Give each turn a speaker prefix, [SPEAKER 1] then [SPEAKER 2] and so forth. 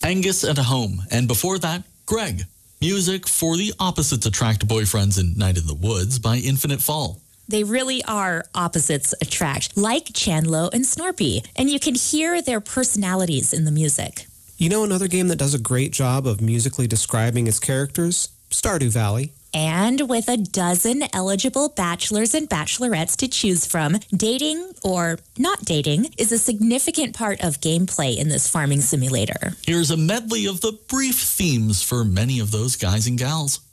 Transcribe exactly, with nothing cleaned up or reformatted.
[SPEAKER 1] Angus and a Home, and before that, Greg. Music for the opposites attract boyfriends in Night in the Woods by Infinite Fall.
[SPEAKER 2] They really are opposites attract, like Chandlo and Snorpy, and you can hear their personalities in the music.
[SPEAKER 3] You know another game that does a great job of musically describing its characters? Stardew Valley.
[SPEAKER 2] And with a dozen eligible bachelors and bachelorettes to choose from, dating, or not dating, is a significant part of gameplay in this farming simulator.
[SPEAKER 1] Here's a medley of the brief themes for many of those guys and gals.